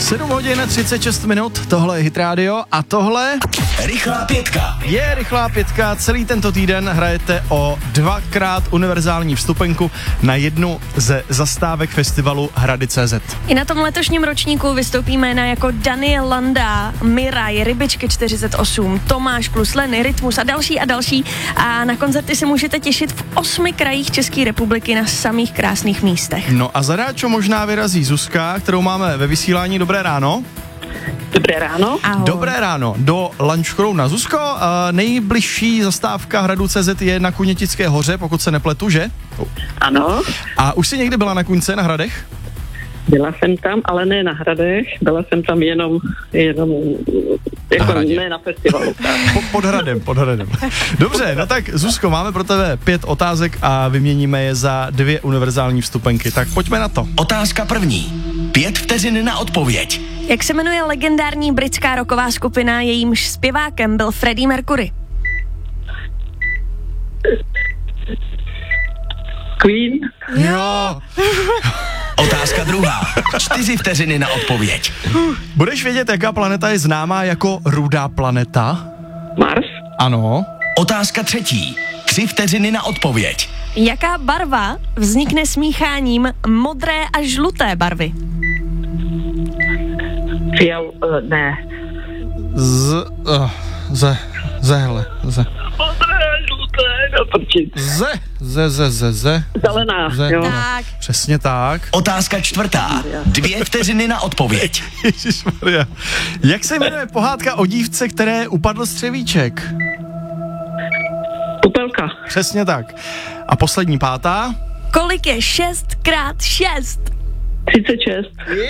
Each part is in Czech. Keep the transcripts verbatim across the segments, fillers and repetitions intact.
sedm hodin třicet šest minut, tohle je Hit Radio a tohle... Rychlá pětka. Je Rychlá pětka, celý tento týden hrajete o dvakrát univerzální vstupenku na jednu ze zastávek festivalu Hrady tečka cé zet. I na tom letošním ročníku vystoupí jména jako Daniel Landa, Miraj, Rybičky čtyřicet osm, Tomáš plus Lenny, Rytmus a další a další. A na koncerty se můžete těšit v osmi krajích České republiky na samých krásných místech. No a za Ráčo možná vyrazí Zuzka, kterou máme ve vysílání. Dobré ráno. Dobré ráno. Ahoj. Dobré ráno. Do Lanškrouna. Zuzko, uh, nejbližší zastávka Hradu tečka cé zet je na Kunětické hoře, pokud se nepletu, že? Ano, A už jsi někdy byla na Kuňce, na Hradech? byla jsem tam, ale ne na Hradech, byla jsem tam jenom, jenom jako Hradě. ne na festivalu. Po, pod Hradem, pod Hradem. Dobře, no tak Zuzko, máme pro tebe pět otázek a vyměníme je za dvě univerzální vstupenky. Tak pojďme na to. Otázka první. Pět vteřin na odpověď. Jak se jmenuje legendární britská rocková skupina, jejímž zpěvákem byl Freddie Mercury? Queen, Jo. Otázka druhá. Čtyři vteřiny na odpověď. Budeš vědět, jaká planeta je známá jako rudá planeta? Mars, Ano. Otázka třetí. Tři vteřiny na odpověď. Jaká barva vznikne smícháním modré a žluté barvy? fial, uh, ne. Z... Uh, ze... Zehle. Ze... Modré, žluté, no prčit. Ze... Ze... Ze... Ze... Ze... Zelená, Ze... jo. Tak. Přesně tak. Otázka čtvrtá. Dvě vteřiny na odpověď. Ježišmarja. Jak se jmenuje pohádka o dívce, které upadl střevíček? Popelka, Přesně tak. A poslední pátá? Kolik je šest krát šest? třicet šest.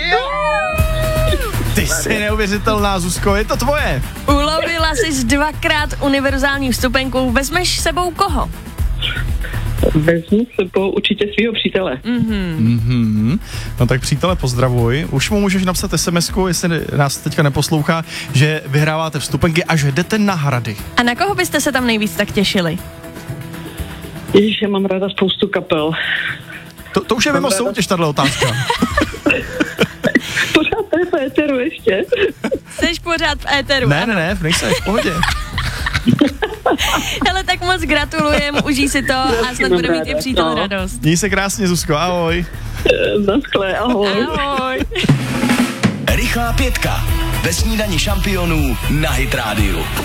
Ty jsi neuvěřitelná, Zuzko, je to tvoje. Ulovila jsi dvakrát univerzální vstupenku. Vezmeš sebou koho? Vezmu s sebou určitě svého přítele. Mhm. No tak přítele, pozdravuj. Už mu můžeš napsat es em esku, jestli nás teďka neposlouchá, že vyhráváte vstupenky a že jdete na Hrady. A na koho byste se tam nejvíc tak těšili? Ježíš, já mám ráda spoustu kapel. To, to už je mimo soutěž, tato otázka. Pořád to je po éteru ještě. Jseš pořád v éteru. Ne, ne, ne, nejseš, v pohodě. Hele, tak moc gratulujem, užij si to a snad bude mít i přítel No. radost. Měj se krásně, Zuzko, ahoj. Naschle, ahoj. Ahoj. Rychlá pětka. Ve snídani šampionů na Hit Radio.